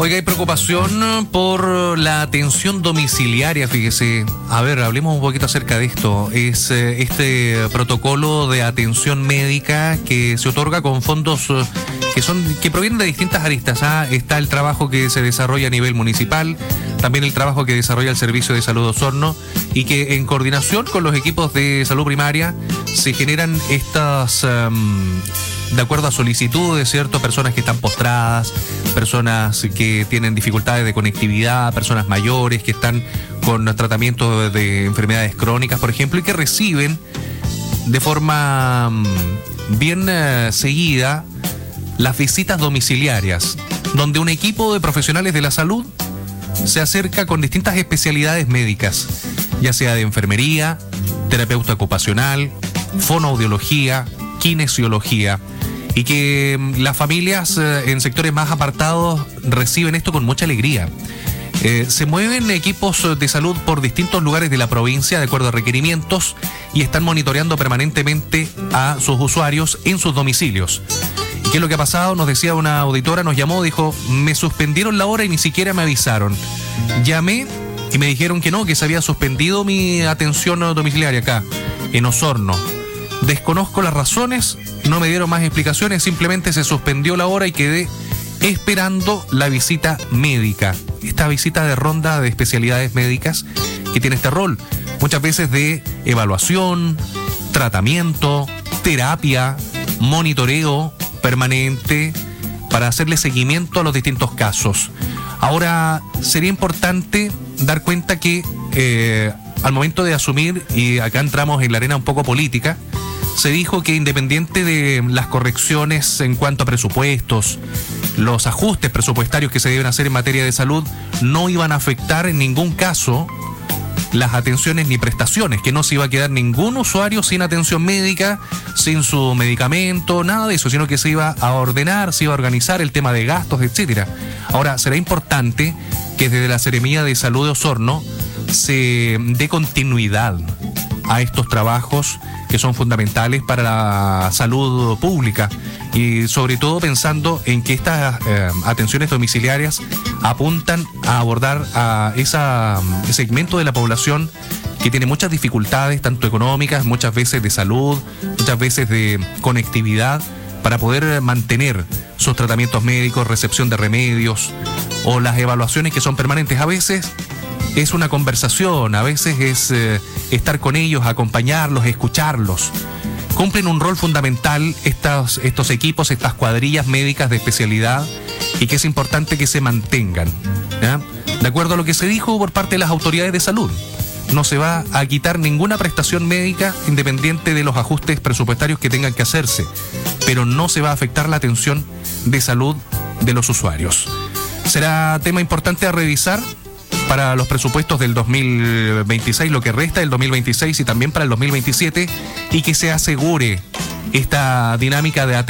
Oiga, hay preocupación por la atención domiciliaria, fíjese. A ver, hablemos un poquito acerca de esto. Es este protocolo de atención médica que se otorga con fondos que provienen de distintas aristas. Está el trabajo que se desarrolla a nivel municipal, también el trabajo que desarrolla el Servicio de Salud Osorno, y que en coordinación con los equipos de salud primaria se generan estas... de acuerdo a solicitudes, ¿cierto? Personas que están postradas, personas que tienen dificultades de conectividad, personas mayores que están con tratamiento de enfermedades crónicas, por ejemplo, y que reciben de forma bien seguida las visitas domiciliarias, donde un equipo de profesionales de la salud se acerca con distintas especialidades médicas, ya sea de enfermería, terapeuta ocupacional, fonoaudiología, kinesiología, y que las familias en sectores más apartados reciben esto con mucha alegría. Se mueven equipos de salud por distintos lugares de la provincia de acuerdo a requerimientos y están monitoreando permanentemente a sus usuarios en sus domicilios. ¿Y qué es lo que ha pasado? Nos decía una auditora, nos llamó, dijo, me suspendieron la hora y ni siquiera me avisaron. Llamé y me dijeron que no, que se había suspendido mi atención domiciliaria acá, en Osorno. Desconozco las razones, no me dieron más explicaciones, simplemente se suspendió la hora y quedé esperando la visita médica. Esta visita de ronda de especialidades médicas que tiene este rol, muchas veces de evaluación, tratamiento, terapia, monitoreo permanente para hacerle seguimiento a los distintos casos. Ahora, sería importante dar cuenta que al momento de asumir, y acá entramos en la arena un poco política, se dijo que independiente de las correcciones en cuanto a presupuestos, los ajustes presupuestarios que se deben hacer en materia de salud no iban a afectar en ningún caso las atenciones ni prestaciones, que no se iba a quedar ningún usuario sin atención médica, sin su medicamento, nada de eso, sino que se iba a ordenar, se iba a organizar el tema de gastos, etcétera. Ahora, será importante que desde la Seremía de Salud de Osorno se dé continuidad a estos trabajos que son fundamentales para la salud pública, y sobre todo pensando en que estas atenciones domiciliarias apuntan a abordar a ese segmento de la población que tiene muchas dificultades, tanto económicas, muchas veces de salud, muchas veces de conectividad, para poder mantener sus tratamientos médicos, recepción de remedios o las evaluaciones que son permanentes. A veces es una conversación, a veces es estar con ellos, acompañarlos, escucharlos. Cumplen un rol fundamental estos equipos, estas cuadrillas médicas de especialidad, y que es importante que se mantengan, ¿ya? De acuerdo a lo que se dijo por parte de las autoridades de salud, no se va a quitar ninguna prestación médica independiente de los ajustes presupuestarios que tengan que hacerse, pero no se va a afectar la atención de salud de los usuarios. Será tema importante a revisar para los presupuestos del 2026, lo que resta del 2026 y también para el 2027, y que se asegure esta dinámica de atención